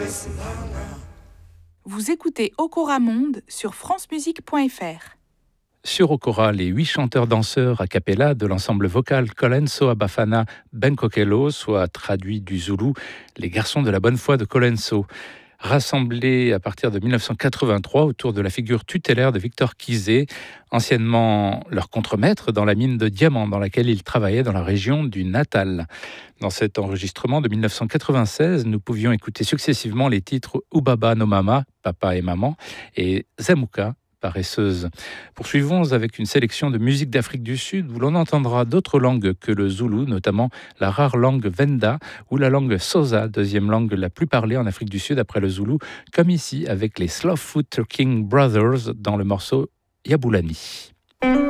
Vous écoutez Okora Monde sur francemusique.fr. Sur Okora, les 8 chanteurs-danseurs a cappella de l'ensemble vocal Colenso Abafana Benkokelo, soit traduit du zoulou, les garçons de la bonne foi de Colenso. Rassemblés à partir de 1983 autour de la figure tutélaire de Victor Kizé, anciennement leur contremaître dans la mine de diamants dans laquelle il travaillait dans la région du Natal. Dans cet enregistrement de 1996, nous pouvions écouter successivement les titres Ubaba no Mama, Papa et Maman, et Zamuka, Paresseuse. Poursuivons avec une sélection de musique d'Afrique du Sud où l'on entendra d'autres langues que le zoulou, notamment la rare langue Venda ou la langue Xhosa, deuxième langue la plus parlée en Afrique du Sud après le zoulou, comme ici avec les Slowfoot King Brothers dans le morceau Yabulani.